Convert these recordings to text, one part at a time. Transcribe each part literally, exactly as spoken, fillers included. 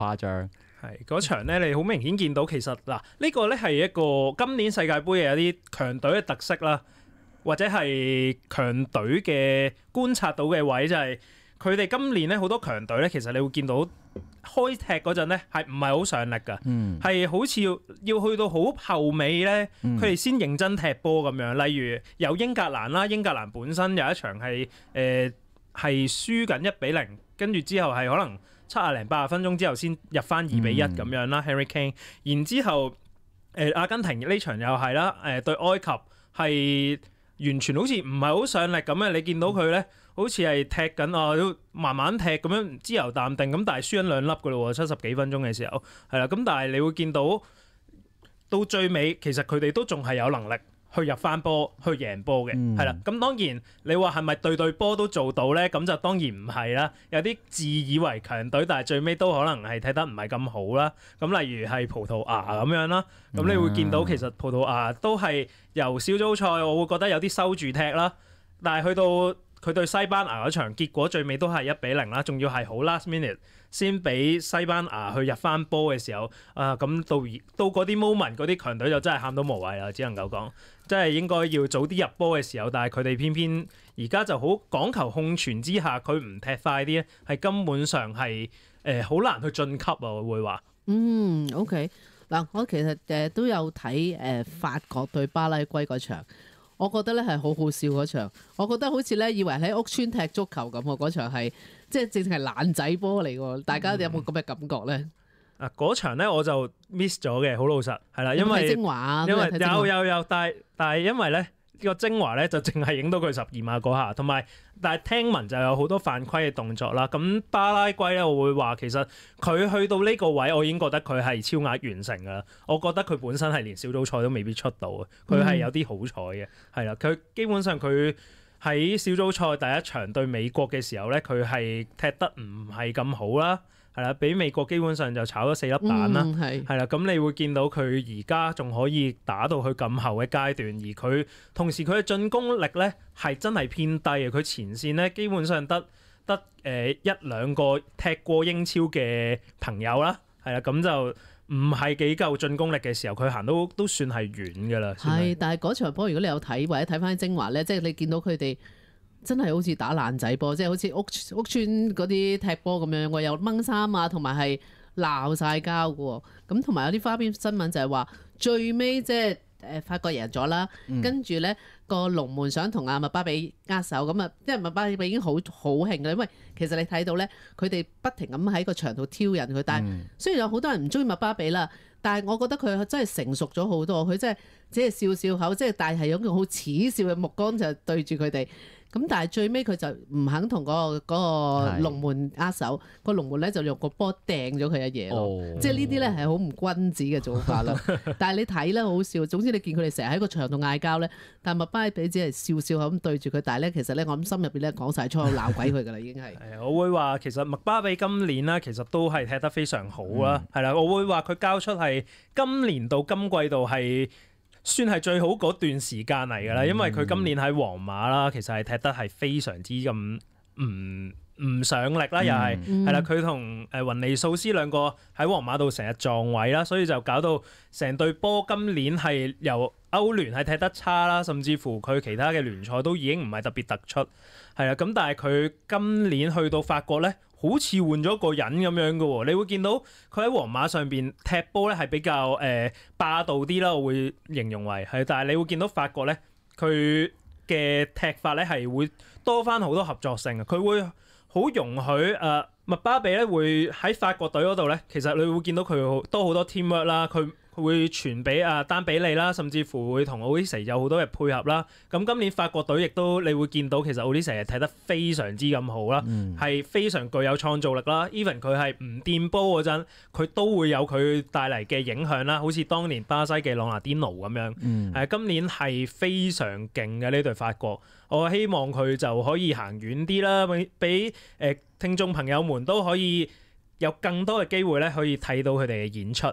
誇張。 係嗰場咧，你好明顯見到其實嗱，呢個咧係一個今年世界盃嘅有啲強隊嘅特色啦，或者係強隊嘅觀察到嘅位就係佢哋今年咧好多強隊咧，其實你會見到開踢嗰陣咧係唔係好上力㗎，係、嗯、好似要要去到好後尾咧，佢哋先認真踢波咁樣。例如有英格蘭啦，英格蘭本身有一場係誒係輸緊一比零，跟住之後係可能七廿零八十分鐘之後先入翻二比一咁樣啦。Harry Kane，然之後誒、呃、阿根廷呢場又係啦，誒、呃、對埃及係完全好似唔係好上力咁樣，你見到佢咧好似係踢緊啊，都慢慢踢咁樣，自由淡定咁，但係輸緊兩粒噶咯喎，七十幾分鐘嘅時候係啦，咁但係你會見到到最尾其實佢哋都仲係有能力去入翻波，去贏波嘅，係啦、嗯。咁當然你話係咪對對波都做到咧？咁就當然唔係啦。有啲自以為強隊，但係最尾都可能係踢得唔係咁好啦。咁例如係葡萄牙咁樣啦，咁你會見到其實葡萄牙都係由小組賽，我會覺得有啲收住踢啦。但係去到佢對西班牙嗰場，結果最尾都係一比零啦，仲要係好 last minute 先俾西班牙去入翻波嘅時候，啊咁到到嗰啲 moment 嗰啲強隊就真係喊到無謂啦，只能夠講，即係應該要早啲入波嘅時候，但係佢哋偏偏而家就好講求控傳之下，佢唔踢快啲咧，係根本上係誒好難去晉級啊！我會話。 嗯 ，OK 嗱，我其實誒都有睇誒法國對巴拉圭嗰場。我覺得咧係好好笑嗰場，我覺得好似咧以為喺屋村踢足球咁喎，嗰場係即係正正係爛仔波嚟喎，大家有冇咁嘅感覺咧？ 啊，嗰場咧我就 miss 咗嘅，好老實係啦，因為精華， 因為有有有，但係但係因為咧。呢個精華咧就淨係影到佢十二碼嗰下，同埋但係聽聞就有好多犯規嘅動作啦。咁巴拉圭咧，我會話其實佢去到呢個位，我已經覺得佢係超額完成㗎啦。我覺得佢本身係連小組賽都未必出到嘅，佢係有啲好彩嘅，係啦、嗯。佢基本上佢喺小組賽第一場對美國嘅時候咧，佢係踢得唔係咁好啦。係啦，俾美國基本上就炒咗四粒蛋啦，係啦、嗯，咁你會見到佢而家仲可以打到去咁後嘅階段，而佢同時佢嘅進攻力咧係真係偏低嘅，佢前線咧基本上得得誒、呃、一兩個踢過英超嘅朋友啦，係啦，咁就唔係幾夠進攻力嘅時候，佢行都都算係遠㗎啦。 係，但係嗰場波如果你有睇或者睇翻精華咧，即係你見到佢哋。真係好似打爛仔波，即係好似屋屋村嗰啲踢波咁樣，我有掹衫啊，同埋係鬧晒交嘅喎。咁同埋有啲花邊新聞就係話，最尾即係誒法國贏咗啦，嗯、跟住咧個龍門想同阿麥巴比握手，咁啊，因為麥巴比已經好好興啦，因為其實你睇到咧，佢哋不停咁喺個場度挑釁佢，但係雖然有好多人唔中意麥巴比啦，但係我覺得佢真係成熟咗好多，佢真係只係笑笑口，即係但係有種好恥笑嘅目光就對住佢哋。咁但係最尾佢就唔肯同嗰、嗰個嗰個龍門握手，是個龍門咧就用個波掟咗佢一嘢咯，哦、即係呢啲咧係好唔君子嘅做法啦。但係你睇咧好笑，總之你見佢哋成日喺個場度嗌交咧，但係麥巴比只係笑笑口咁對住佢，但係咧其實咧我諗心入邊咧講晒粗口鬧鬼佢噶啦，已經係。係我會話其實麥巴比今年咧其實都係踢得非常好啦，係啦、嗯，我會話佢交出係今年到今季度係。算係最好嗰段時間嚟㗎啦，因為佢今年喺皇馬啦，其實係踢得係非常之咁唔唔上力啦，又係係啦，佢同誒雲尼素斯兩個喺皇馬度成日撞位啦，所以就搞到成隊波今年係由歐聯係踢得差啦，甚至乎佢其他嘅聯賽都已經唔係特別突出，係啦，咁但係佢今年去到法國咧。好似換咗個人咁樣嘅喎，你會見到佢喺皇馬上邊踢波咧係比較誒、呃、霸道啲啦，我會形容為係，但係你會見到法國咧，佢嘅踢法咧係會多翻好多合作性嘅，佢會好容許誒麥、呃、巴比咧會喺法國隊嗰度咧，其實你會見到佢多好多 teamwork 啦，佢。佢會傳俾啊丹比利啦，甚至乎會同奧迪斯有好多嘅配合啦。咁今年法國隊亦都你會見到，其實奧迪斯係踢得非常之咁好啦，係、嗯、非常具有創造力啦。even 佢係唔掂波嗰陣，佢都會有佢帶嚟嘅影響啦。好似當年巴西嘅朗拿甸奴咁樣，嗯啊、今年係非常勁嘅呢隊法國。我希望佢就可以行遠啲啦，俾誒聽眾朋友們都可以有更多嘅機會咧，可以睇到佢哋嘅演出。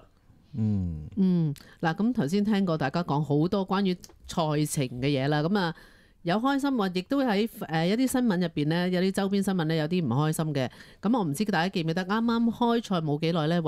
嗯嗯，嗱，咁頭先聽過大家講好多關於賽程嘅嘢啦，咁啊有開心喎，亦都喺誒一啲新聞入邊咧，有啲周邊新聞咧有啲唔開心嘅。咁我唔知大家記唔記得啱啱開賽冇幾耐咧？